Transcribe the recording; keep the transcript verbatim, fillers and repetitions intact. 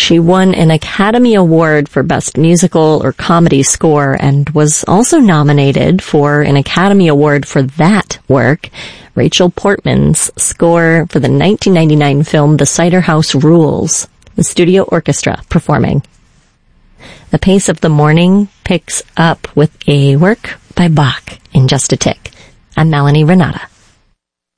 She won an Academy Award for Best Musical or Comedy Score and was also nominated for an Academy Award for that work, Rachel Portman's score for the nineteen ninety-nine film The Cider House Rules, the studio orchestra performing. The pace of the morning picks up with a work by Bach in just a tick. I'm Melanie Renata.